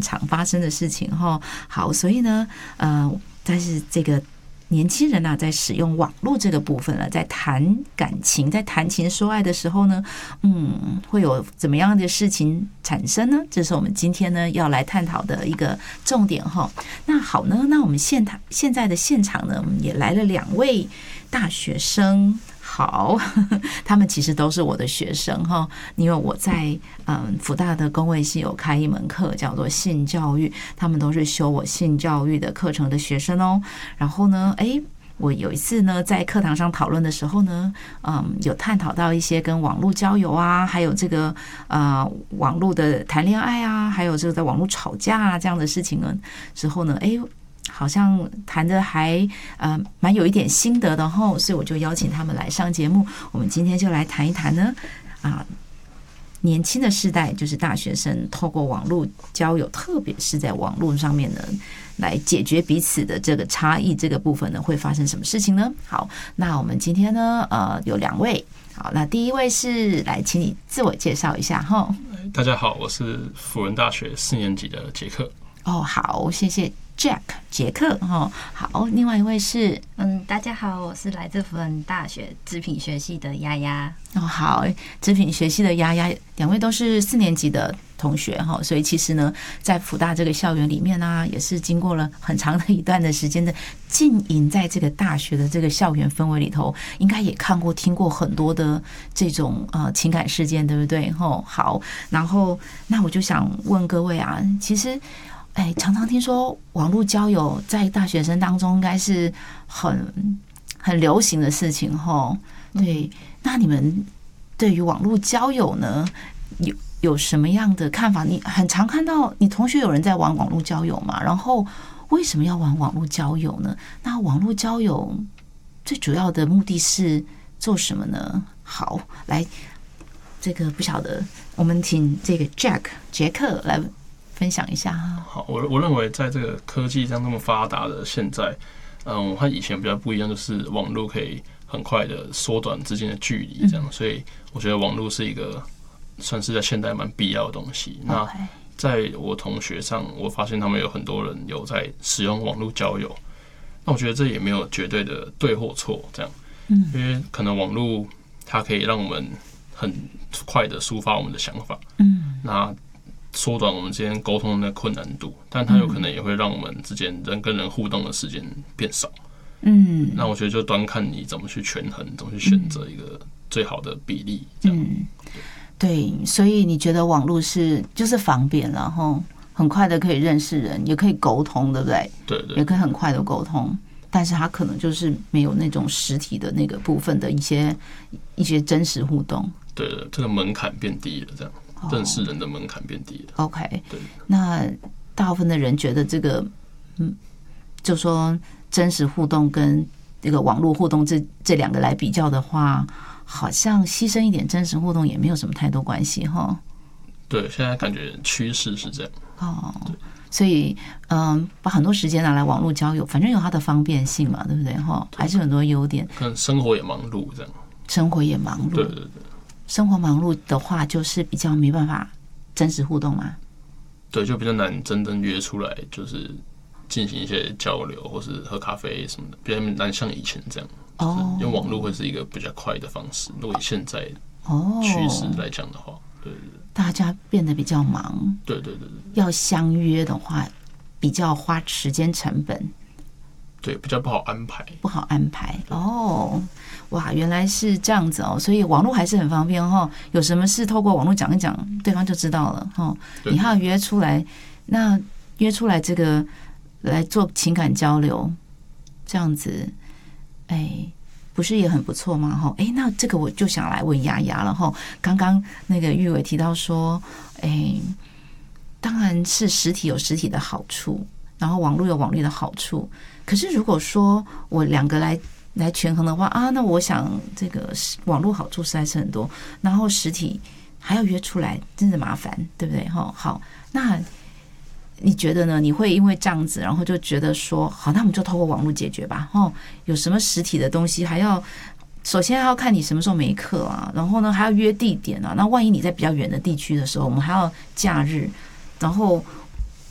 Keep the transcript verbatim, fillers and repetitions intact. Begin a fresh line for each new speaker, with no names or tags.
常发生的事情哈。好，所以呢，呃，但是这个年轻人啊，在使用网络这个部分了，在谈感情、在谈情说爱的时候呢，嗯，会有怎么样的事情产生呢？这是我们今天呢要来探讨的一个重点哈。那好呢，那我们现场现在的现场呢，我们也来了两位大学生。好，他们其实都是我的学生哈，因为我在嗯辅大的公卫系有开一门课叫做性教育，他们都是修我性教育的课程的学生哦。然后呢，哎，我有一次呢在课堂上讨论的时候呢，嗯，有探讨到一些跟网络交友啊，还有这个呃网络的谈恋爱啊，还有这个在网络吵架啊这样的事情呢之后呢，哎。好像谈的还呃蛮有一点心得的吼，所以我就邀请他们来上节目。我们今天就来谈一谈呢啊，年轻的世代就是大学生透过网络交友，特别是在网络上面呢，来解决彼此的这个差异这个部分呢，会发生什么事情呢？好，那我们今天呢呃有两位，好，那第一位是来，请你自我介绍一下哈。
大家好，我是辅仁大学四年级的杰克。
哦，好，谢谢。Jack 杰克哦，好，另外一位是
嗯，大家好，我是来自辅仁大学织品学系的丫丫。
哦，好，织品学系的丫丫，两位都是四年级的同学哈，所以其实呢，在辅大这个校园里面呢、啊，也是经过了很长的一段的时间的浸淫在这个大学的这个校园氛围里头，应该也看过、听过很多的这种呃情感事件，对不对？吼，好，然后那我就想问各位啊，其实。哎，常常听说网络交友在大学生当中应该是很很流行的事情吼。对，那你们对于网络交友呢，有有什么样的看法？你很常看到你同学有人在玩网络交友嘛？然后为什么要玩网络交友呢？那网络交友最主要的目的是做什么呢？好，来，这个不晓得，我们请这个 Jack 杰克来。分享一下哈。
好，我我认为在这个科技这样那么发达的现在，嗯，和以前比较不一样，就是网络可以很快的缩短之间的距离，这样，所以我觉得网络是一个算是在现代蛮必要的东西。那在我同学上，我发现他们有很多人有在使用网络交友，那我觉得这也没有绝对的对或错，这样，因为可能网络它可以让我们很快的抒发我们的想法，嗯，那。缩短我们之间沟通的困难度，但它有可能也会让我们之间人跟人互动的时间变少。嗯，那我觉得就端看你怎么去权衡，怎么去选择一个最好的比例。这样，嗯，
对，所以你觉得网络是就是方便了，然后很快的可以认识人，也可以沟通，对不对？
对 对, 对，
也可以很快的沟通，但是它可能就是没有那种实体的那个部分的一些一些真实互动。
对的，这个门槛变低了，这样。认识人的门槛变低了。
OK，
对。
那大部分的人觉得这个，嗯，就说真实互动跟这个网络互动这这两个来比较的话，好像牺牲一点真实互动也没有什么太多关系哈。
对，现在感觉趋势是这样。
哦，所以嗯，把很多时间拿来网络交友，反正有它的方便性嘛，对不对哈？还是很多优点。
可能生活也忙碌这样。
生活也忙碌。
对对对。
生活忙碌的话，就是比较没办法真实互动嘛。
对，就比较难真正约出来，就是进行一些交流，或是喝咖啡什么的，比较难像以前这样。哦，用网络会是一个比较快的方式。如果以现在趋势来讲的话，对对对，
大家变得比较忙。
对对对对，
要相约的话，比较花时间成本。
对，比较不好安排，
不好安排哦。哇，原来是这样子哦，所以网络还是很方便哈。有什么事透过网络讲一讲，对方就知道了哈。你还要约出来，那约出来这个来做情感交流，这样子，哎，不是也很不错吗？哈，哎，那这个我就想来问丫丫了哈。刚刚那个玉伟提到说，哎，当然是实体有实体的好处，然后网络有网络的好处。可是如果说我两个来来权衡的话啊，那我想这个网络好处实在是很多，然后实体还要约出来，真的麻烦，对不对？哈，好，那你觉得呢？你会因为这样子，然后就觉得说，好，那我们就透过网络解决吧。哦，有什么实体的东西，还要首先还要看你什么时候没课啊，然后呢还要约地点啊。那万一你在比较远的地区的时候，我们还要假日。然后